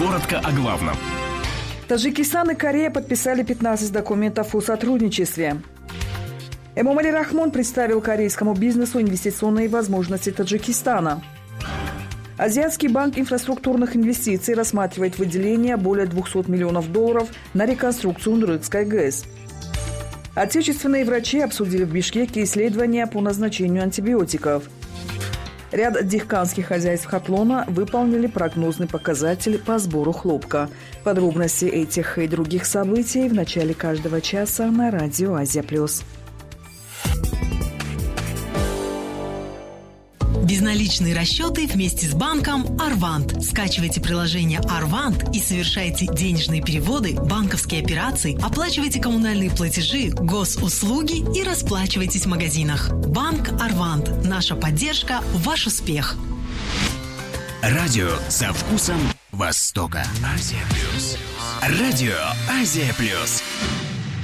Коротко о главном. Таджикистан и Корея подписали 15 документов о сотрудничестве. Эмомали Рахмон представил корейскому бизнесу инвестиционные возможности Таджикистана. Азиатский банк инфраструктурных инвестиций рассматривает выделение более $200 миллионов на реконструкцию Нурыкской ГЭС. Отечественные врачи обсудили в Бишкеке исследования по назначению антибиотиков. Ряд дихканских хозяйств Хатлона выполнили прогнозный показатель по сбору хлопка. Подробности этих и других событий в начале каждого часа на радио Азия+. Безналичные расчеты вместе с банком Арвант. Скачивайте приложение Арвант и совершайте денежные переводы, банковские операции, оплачивайте коммунальные платежи, госуслуги и расплачивайтесь в магазинах. Банк Арвант. Наша поддержка – ваш успех. Радио со вкусом Востока. Азия+. Радио Азия+.